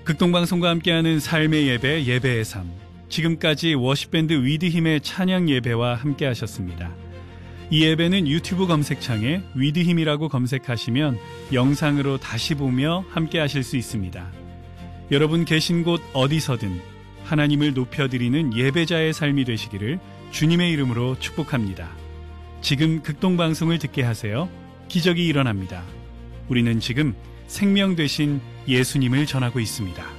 극동방송과 함께하는 삶의 예배, 예배의 삶. 지금까지 워십밴드 위드힘의 찬양 예배와 함께하셨습니다. 이 예배는 유튜브 검색창에 위드힘이라고 검색하시면 영상으로 다시 보며 함께하실 수 있습니다. 여러분 계신 곳 어디서든 하나님을 높여드리는 예배자의 삶이 되시기를 주님의 이름으로 축복합니다. 지금 극동방송을 듣게 하세요. 기적이 일어납니다. 우리는 지금 생명 되신 예수님을 전하고 있습니다.